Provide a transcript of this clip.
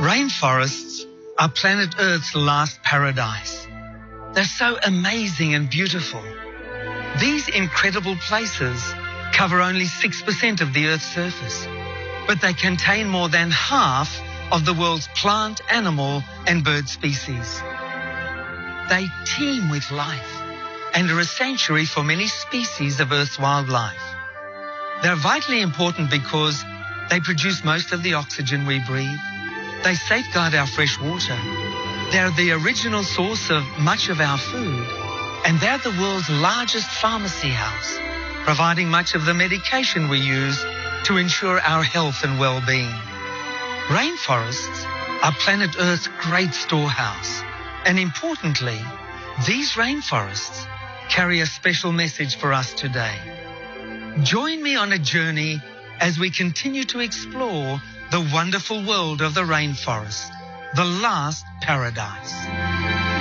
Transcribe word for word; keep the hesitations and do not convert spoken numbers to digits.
Rainforests are planet Earth's last paradise. They're so amazing and beautiful. These incredible places cover only six percent of the Earth's surface, but they contain more than half of the world's plant, animal, and bird species. They teem with life and are a sanctuary for many species of Earth's wildlife. They're vitally important because they produce most of the oxygen we breathe. They safeguard our fresh water. They're the original source of much of our food. And they're the world's largest pharmacy house, providing much of the medication we use to ensure our health and well-being. Rainforests are planet Earth's great storehouse. And importantly, these rainforests carry a special message for us today. Join me on a journey as we continue to explore the wonderful world of the rainforest, the last paradise.